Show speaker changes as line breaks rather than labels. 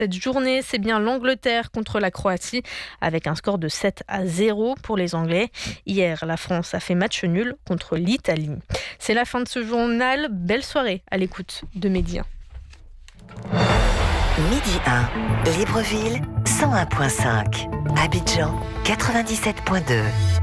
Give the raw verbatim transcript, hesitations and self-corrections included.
Cette journée, c'est bien l'Angleterre contre la Croatie, avec un score de sept à zéro pour les Anglais. Hier, la France a fait match nul contre l'Italie. C'est la fin de ce journal. Belle soirée à l'écoute de Midi un.
Midi un, Libreville, cent un virgule cinq. Abidjan, quatre-vingt-dix-sept virgule deux.